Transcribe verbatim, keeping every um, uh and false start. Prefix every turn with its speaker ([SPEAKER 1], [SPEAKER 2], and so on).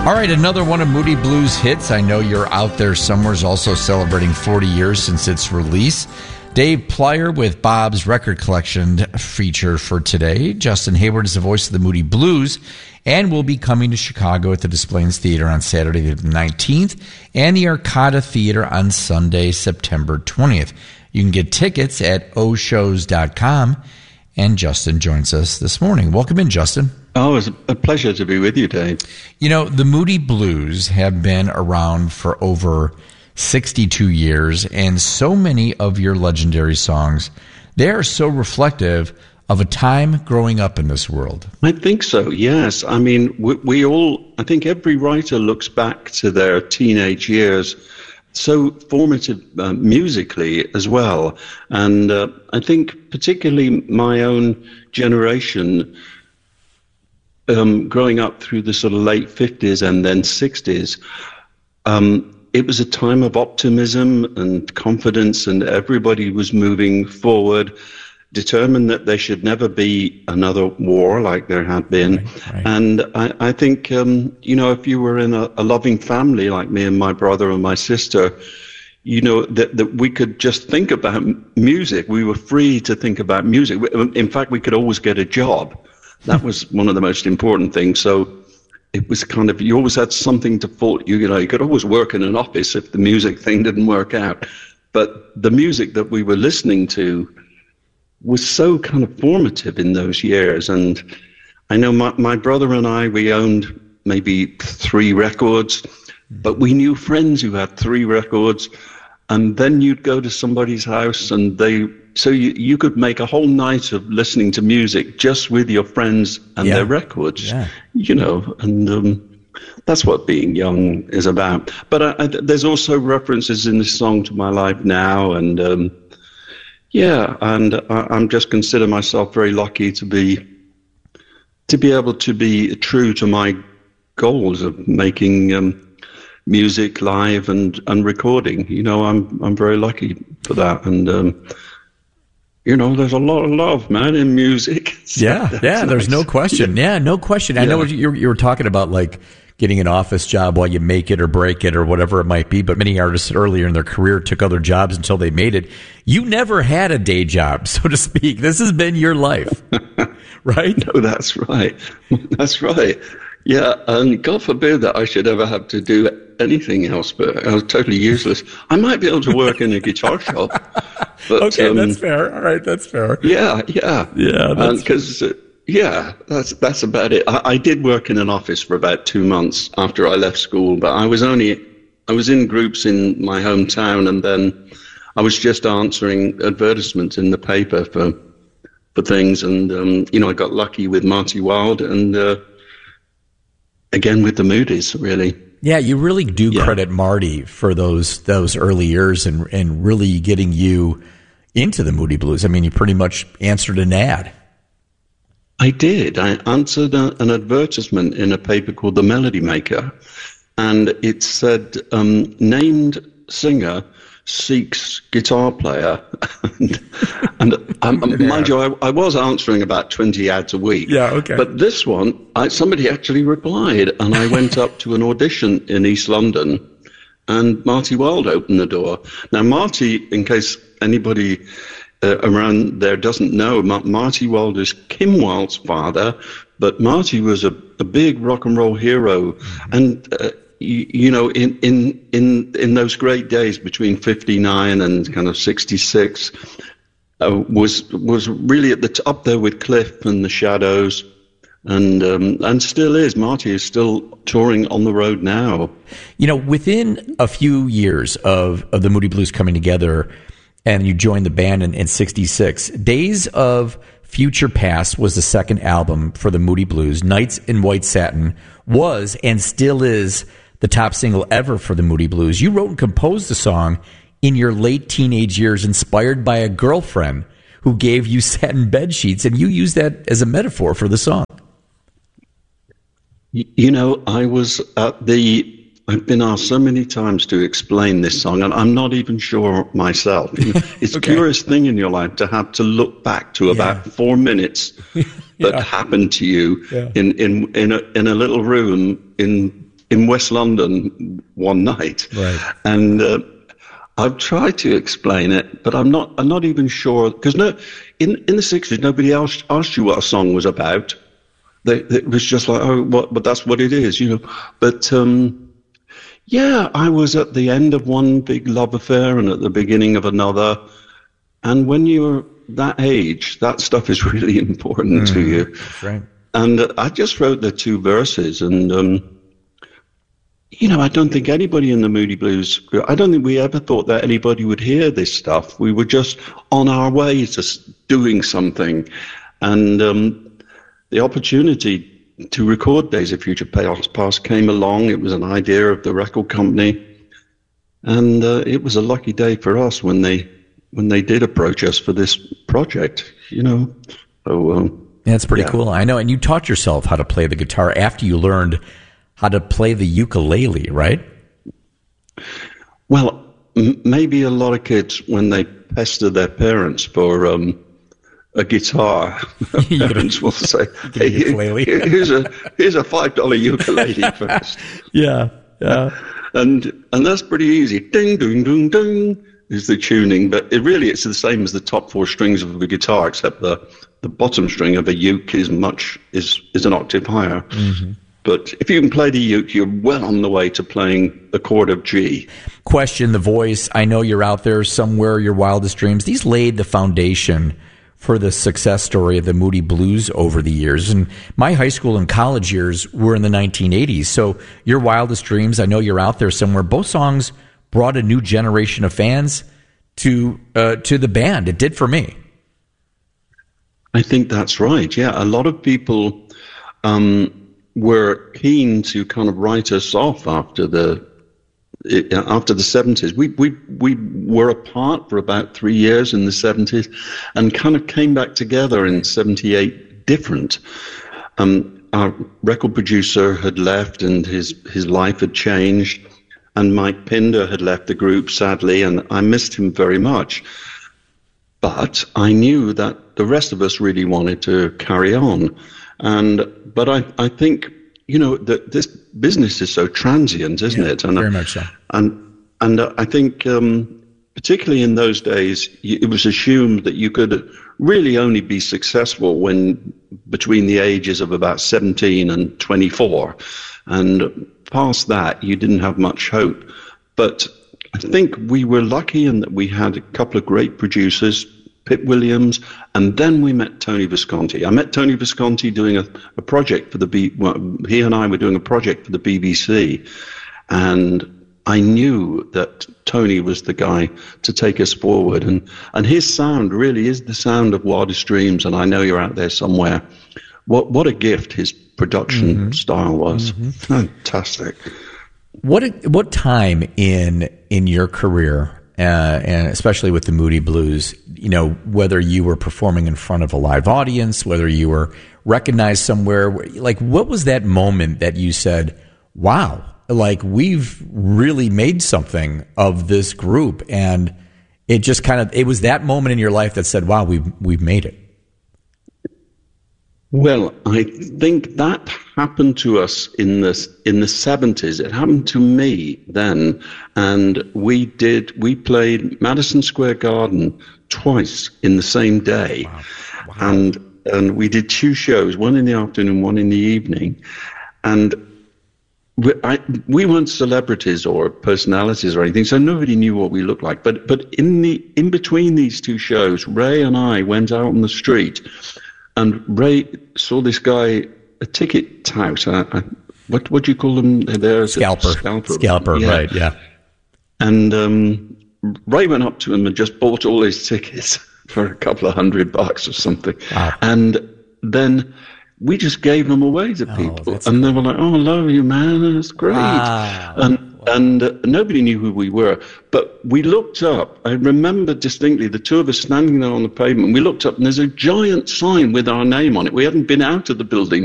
[SPEAKER 1] All right, another one of Moody Blues hits. I know you're out there somewhere, is also celebrating forty years since its release. Dave Plyer with Bob's Record Collection feature for today. Justin Hayward is the voice of the Moody Blues and will be coming to Chicago at the Des Plaines Theater on Saturday the nineteenth and the Arcada Theater on Sunday, September twentieth. You can get tickets at o shows dot com, and Justin joins us this morning. Welcome in, Justin.
[SPEAKER 2] Oh, it's a pleasure to be with you, Dave.
[SPEAKER 1] You know, the Moody Blues have been around for over sixty-two years, and so many of your legendary songs, they are so reflective of a time growing up in this world.
[SPEAKER 2] I think so, yes. I mean, we, we all, I think every writer looks back to their teenage years, so formative uh, musically as well. And uh, I think particularly my own generation, um, growing up through the sort of late fifties and then sixties, um, it was a time of optimism and confidence, and everybody was moving forward, determined that there should never be another war like there had been. Right, right. And I, I think, um, you know, if you were in a, a loving family like me and my brother and my sister, you know, that, that we could just think about music. We were free to think about music. In fact, we could always get a job. That was one of the most important things. So it was kind of, you always had something to fall, you, you know, you could always work in an office if the music thing didn't work out. But the music that we were listening to was so kind of formative in those years. And I know my, my brother and I, we owned maybe three records, but we knew friends who had three records. And then you'd go to somebody's house and they, so you, you could make a whole night of listening to music just with your friends and
[SPEAKER 1] yeah.
[SPEAKER 2] their records,
[SPEAKER 1] yeah.
[SPEAKER 2] you know, and um, that's what being young is about. But I, I, there's also references in this song to my life now, and um, yeah, and I, I'm just consider myself very lucky to be to be able to be true to my goals of making um, music live and, and recording. You know, I'm I'm very lucky for that, and um, you know, there's a lot of love, man, in music. So
[SPEAKER 1] yeah, yeah,
[SPEAKER 2] nice.
[SPEAKER 1] There's no question. Yeah, no question. I
[SPEAKER 2] Yeah.
[SPEAKER 1] know what you you were talking about, like getting an office job while you make it or break it or whatever it might be. But many artists earlier in their career took other jobs until they made it. You never had a day job, so to speak. This has been your life, right?
[SPEAKER 2] No, that's right. That's right. Yeah, and God forbid that I should ever have to do anything else, but I was totally useless. I might be able to work in a guitar shop. But,
[SPEAKER 1] okay,
[SPEAKER 2] um,
[SPEAKER 1] that's fair. All right, that's fair.
[SPEAKER 2] Yeah, yeah.
[SPEAKER 1] Yeah,
[SPEAKER 2] because, uh, yeah, that's that's about it. I, I did work in an office for about two months after I left school, but I was only, I was in groups in my hometown, and then I was just answering advertisements in the paper for for things, and, um, you know, I got lucky with Marty Wilde, and uh, again with the Moody's, really.
[SPEAKER 1] Yeah, you really do
[SPEAKER 2] Yeah.
[SPEAKER 1] credit Marty for those those early years and and really getting you into the Moody Blues. I mean, you pretty much answered an ad.
[SPEAKER 2] I did. I answered a, an advertisement in a paper called The Melody Maker, and it said, um, named singer seeks guitar player. and and um, mind you, I, I was answering about twenty ads a week.
[SPEAKER 1] Yeah, okay.
[SPEAKER 2] But this one, I, somebody actually replied, and I went up to an audition in East London, and Marty Wilde opened the door. Now, Marty, in case anybody uh, around there doesn't know, Ma- Marty Wilde is Kim Wilde's father, but Marty was a, a big rock and roll hero. Mm-hmm. And, uh, you, you know, in, in, in, in those great days between fifty-nine and kind of sixty-six, uh, was was really at the t- up there with Cliff and the Shadows. And um, and still is. Marty is still touring on the road now.
[SPEAKER 1] You know, within a few years of, of the Moody Blues coming together, and you joined the band in, in sixty-six, Days of Future Past was the second album for the Moody Blues. Nights in White Satin was and still is the top single ever for the Moody Blues. You wrote and composed the song in your late teenage years, inspired by a girlfriend who gave you satin bed sheets, and you used that as a metaphor for the song.
[SPEAKER 2] You know, I was at the, I've been asked so many times to explain this song, and I'm not even sure myself. It's
[SPEAKER 1] Okay.
[SPEAKER 2] a curious thing in your life to have to look back to about
[SPEAKER 1] Yeah.
[SPEAKER 2] four minutes that
[SPEAKER 1] Yeah.
[SPEAKER 2] happened to you
[SPEAKER 1] Yeah.
[SPEAKER 2] in, in, in, a, in a little room in in West London one night.
[SPEAKER 1] Right.
[SPEAKER 2] And uh, I've tried to explain it, but I'm not. I'm not even sure because no, in in the sixties, nobody else asked you what a song was about. They, it was just like, oh, what? But that's what it is, you know. But um, yeah, I was at the end of one big love affair and at the beginning of another. And when you're that age, that stuff is really important mm, to you.
[SPEAKER 1] That's right.
[SPEAKER 2] And uh, I just wrote the two verses, and um, you know, I don't think anybody in the Moody Blues, I don't think we ever thought that anybody would hear this stuff. We were just on our way to doing something. And um, the opportunity to record Days of Future Past came along. It was an idea of the record company. And uh, it was a lucky day for us when they when they did approach us for this project, you know. So, um,
[SPEAKER 1] yeah, it's pretty
[SPEAKER 2] yeah.
[SPEAKER 1] cool. I know. And you taught yourself how to play the guitar after you learned how to play the ukulele, right?
[SPEAKER 2] Well, m- maybe a lot of kids, when they pester their parents for um, a guitar, parents will say, hey, here, here's a here's a five dollar ukulele first.
[SPEAKER 1] Yeah, yeah.
[SPEAKER 2] And and that's pretty easy. Ding, ding, ding, ding is the tuning. But it really, it's the same as the top four strings of a guitar, except the, the bottom string of a uke is much is, is an octave higher. Mm-hmm. But if you can play the uke, you're well on the way to playing a chord of G.
[SPEAKER 1] Question, the voice. I know you're out there somewhere, your wildest dreams. These laid the foundation for the success story of the Moody Blues over the years. And my high school and college years were in the nineteen eighties. So your wildest dreams, I know you're out there somewhere. Both songs brought a new generation of fans to uh, to the band. It did for me.
[SPEAKER 2] I think that's right. Yeah, a lot of people um, were keen to kind of write us off after the after the seventies. We we we were apart for about three years in the seventies, and kind of came back together in seventy-eight. Different. Um, our record producer had left, and his his life had changed, and Mike Pinder had left the group sadly, and I missed him very much. But I knew that the rest of us really wanted to carry on. And but I, I think, you know, that this business is so transient, isn't
[SPEAKER 1] yeah,
[SPEAKER 2] it? And
[SPEAKER 1] very much so.
[SPEAKER 2] And and uh, I think, um, particularly in those days, it was assumed that you could really only be successful when between the ages of about seventeen and twenty-four, and past that, you didn't have much hope. But I think we were lucky in that we had a couple of great producers, Pip Williams, and then we met Tony Visconti. I met Tony Visconti doing a, a project for the B. Well, he and I were doing a project for the B B C, and I knew that Tony was the guy to take us forward. And and his sound really is the sound of Wildest Dreams. And I know you're out there somewhere. What what a gift his production mm-hmm. style was. Mm-hmm. Fantastic.
[SPEAKER 1] What what time in in your career, uh, and especially with the Moody Blues, you know, whether you were performing in front of a live audience, whether you were recognized somewhere, like what was that moment that you said, wow, like we've really made something of this group? And it just kind of, it was that moment in your life that said, wow, we've we've made it.
[SPEAKER 2] Well, I think that happened to us in the in the seventies. It happened to me then, and we did we played Madison Square Garden twice in the same day, wow. Wow. and and we did two shows, one in the afternoon, one in the evening, and we, I, we weren't celebrities or personalities or anything, so nobody knew what we looked like. But but in the in between these two shows, Ray and I went out on the street. And Ray saw this guy, a ticket tout. Uh, uh, what what do you call them? There,
[SPEAKER 1] scalper.
[SPEAKER 2] Scalper.
[SPEAKER 1] Scalper, yeah. Right? Yeah.
[SPEAKER 2] And um, Ray went up to him and just bought all his tickets for a couple of hundred bucks or something. Wow. And then we just gave them away to people, oh, and cool. They were like, "Oh, I love you, man. That's great." Wow. And and uh, nobody knew who we were, but we looked up. I remember distinctly the two of us standing there on the pavement. We looked up, and there's a giant sign with our name on it. We hadn't been out of the building